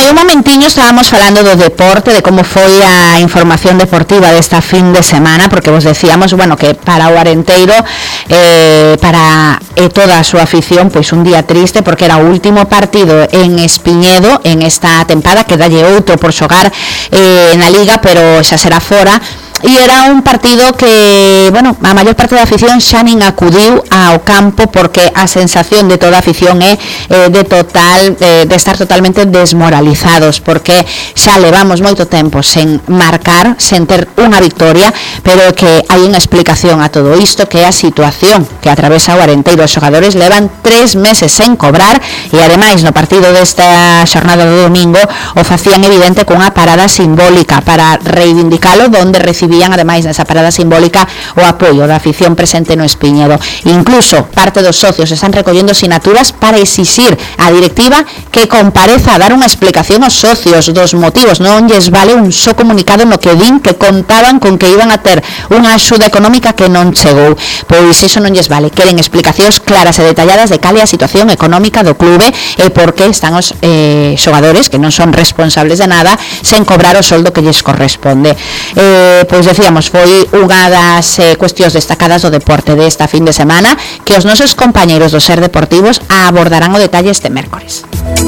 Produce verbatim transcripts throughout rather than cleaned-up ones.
hai un momentiño estábamos falando do deporte, de como foi a información deportiva desta fin de semana, porque vos decíamos, bueno, que para o Arenteiro, eh, para eh, toda a súa afición, pois un día triste, porque era o último partido en Espiñedo en esta tempada, que dalle outro por xogar eh, na Liga, pero xa será fora. E era un partido que, bueno, a maior parte da afición xa nin acudiu ao campo, porque a sensación de toda a afición é eh, de total eh, de estar totalmente desmoralizados, porque xa levamos moito tempo sen marcar, sen ter unha victoria, pero que hai unha explicación a todo isto, que é a situación que atravesa o Arenteiro. Os xogadores levan tres meses sen cobrar e ademais no partido desta xornada do domingo o facían evidente cunha parada simbólica para reivindicalo, donde recibían ademais nesa parada simbólica o apoio da afición presente no Espiñedo. Incluso parte dos socios están recollendo sinaturas para exixir á directiva que compareza a dar unha explicación aos socios dos motivos. Non lles vale un só comunicado no que din que contaban con que iban a ter unha axuda económica que non chegou. Pois iso non lles vale. Queren explicacións claras e detalladas de cal é a situación económica do clube e por que están os eh, xogadores, que non son responsables de nada, sen cobrar o soldo que lles corresponde. Eh, pois decíamos, foi unha das eh, cuestións destacadas do deporte desta fin de semana, que os nosos compañeiros do Ser Deportivos abordarán o detalle este mércores.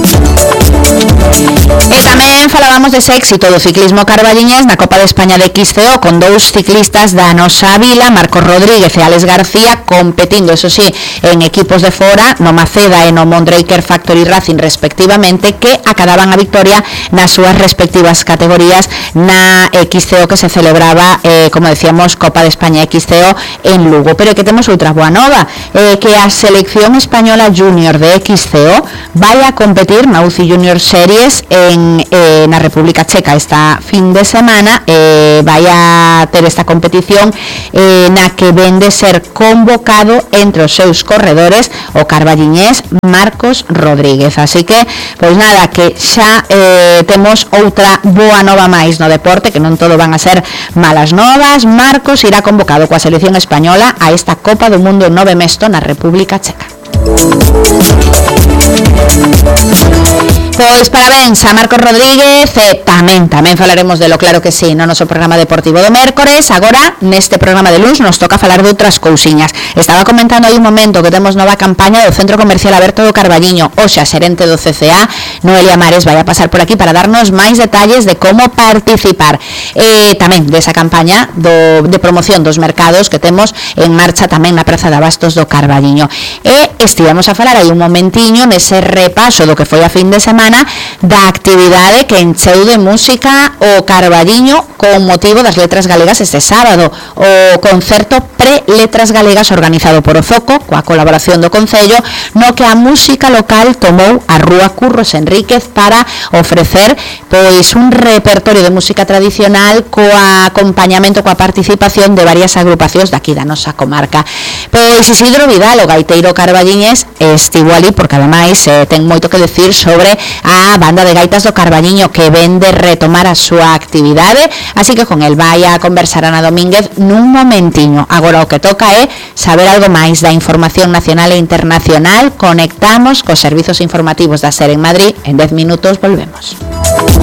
E tamén falábamos dese éxito do ciclismo carballiñés na Copa de España de X C O, con dous ciclistas da nosa vila, Marcos Rodríguez e Alex García, competindo, eso sí, en equipos de fora, no Maceda e no Mondraker Factory Racing respectivamente, que acadaban a victoria nas súas respectivas categorías na X C O que se celebraba, eh, como decíamos, Copa de España X C O en Lugo. Pero que temos outra boa nova, eh, que a selección española junior de X C O vai a competir na U C I Junior Series en, eh, na República Checa esta fin de semana. Eh, vai a ter esta competición eh, na que ven de ser convocado entre os seus corredores o carballiñés Marcos Rodríguez. Así que, pois nada, que xa eh, temos outra boa nova máis no deporte, que non todo van a ser malas novas. Marcos irá convocado coa selección española a esta Copa do Mundo Nove Mesto na República Checa. Pois parabéns a Marcos Rodríguez, e tamén tamén falaremos de lo, claro que sí, no noso programa deportivo do mércores. Agora, neste programa de luns, nos toca falar de outras cousiñas. Estaba comentando aí un momento que temos nova campaña do Centro Comercial Aberto do Carballiño. Oxe, a xerente do C C A, Noelia Mares, vai a pasar por aquí para darnos máis detalles de como participar. E tamén desa campaña do, de promoción dos mercados que temos en marcha tamén na Praza de Abastos do Carballiño. E estivemos a falar aí un momentiño nese repaso do que foi a fin de semana da actividade que encheu de música o Carballiño con motivo das Letras Galegas este sábado, o concerto Pre-Letras Galegas organizado por Ozoco coa colaboración do Concello, no que a música local tomou a Rúa Curros Enríquez para ofrecer pois un repertorio de música tradicional coa acompañamento, coa participación de varias agrupacións daqui da nosa comarca. Pois Isidro Vidal, o gaiteiro carballiñés, estivo ali porque ademais eh, ten moito que decir sobre a banda de gaitas do Carballiño, que ven de retomar a súa actividade, así que con el vai a conversar Ana Domínguez nun momentiño. Agora o que toca é saber algo máis da información nacional e internacional. Conectamos cos servizos informativos da SER en Madrid. En dez minutos volvemos.